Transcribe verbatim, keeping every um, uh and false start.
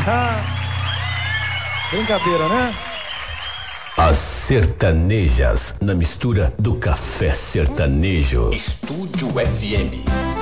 Brincadeira, né? As sertanejas na mistura do café sertanejo. Estúdio F M.